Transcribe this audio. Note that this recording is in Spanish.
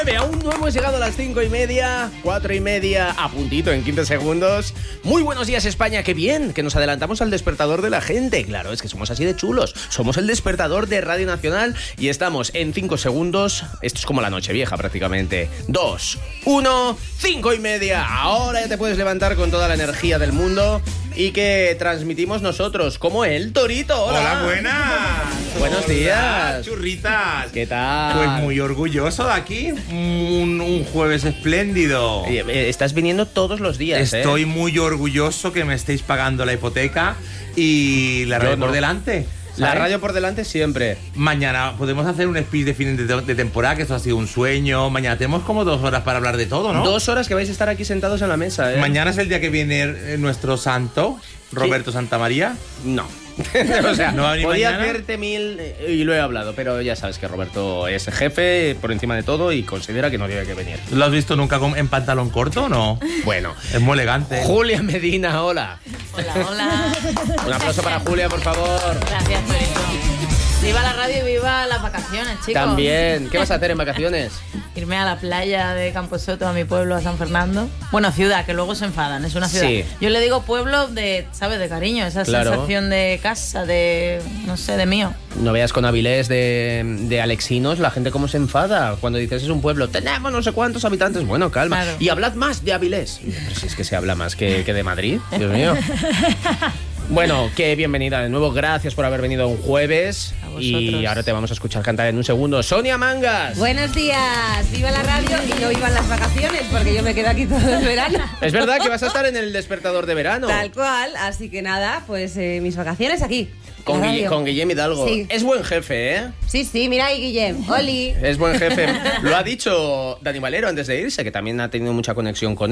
9, aún no hemos llegado a las 5:30, 4:30, a puntito en 15 segundos. Muy buenos días, España, qué bien, que nos adelantamos al despertador de la gente. Claro, es que somos así de chulos. Somos el despertador de Radio Nacional y estamos en 5 segundos. Esto es como la noche vieja prácticamente. 2, 1, 5:30. Ahora ya te puedes levantar con toda la energía del mundo y que transmitimos nosotros, como el Torito. Hola, hola, buenas. Buenos días, churritas. ¿Qué tal? Pues muy orgulloso de aquí, un jueves espléndido. Estás viniendo todos los días. Estoy muy orgulloso que me estéis pagando la hipoteca y la radio por delante. La radio por delante siempre. Mañana podemos hacer un speech de fin de temporada, que esto ha sido un sueño. Mañana tenemos como 2 horas para hablar de todo, ¿no? 2 horas que vais a estar aquí sentados en la mesa, ¿eh? Mañana es el día que viene nuestro santo, Roberto Santamaría. No. O sea, ¿no va a venir podía mañana? hacerte mil y lo he hablado, pero ya sabes que Roberto es jefe por encima de todo y considera que no tiene que venir. ¿Lo has visto nunca en pantalón corto o no? Bueno. Es muy elegante. Julia Medina, hola. Hola, hola. Un aplauso para Julia, por favor. Gracias, Torito. Viva la radio y viva las vacaciones, chicos. También. ¿Qué vas a hacer en vacaciones? Irme a la playa de Camposoto, a mi pueblo, a San Fernando. Bueno, ciudad, que luego se enfadan, es una ciudad. Sí. Yo le digo pueblo de, ¿sabes? De cariño, esa Claro. sensación de casa, de, no sé, de mío. No veas con Avilés de Alexinos la gente cómo se enfada cuando dices es un pueblo, tenemos no sé cuántos habitantes. Bueno, calma. Claro. Y hablad más de Avilés. Pero si es que se habla más que de Madrid, Dios mío. Bueno, que bienvenida de nuevo. Gracias por haber venido un jueves. A vosotros. Y ahora te vamos a escuchar cantar en un segundo. Sonia Mangas. Buenos días, viva la radio y no vivan las vacaciones porque yo me quedo aquí todo el verano. Es verdad que vas a estar en el despertador de verano. Tal cual, así que nada, pues mis vacaciones aquí. Con, la radio. con Guillem Hidalgo. Sí. Es buen jefe, ¿eh? Sí, mira ahí, Guillem. Oli. Es buen jefe. Lo ha dicho Dani Valero antes de irse, que también ha tenido mucha conexión con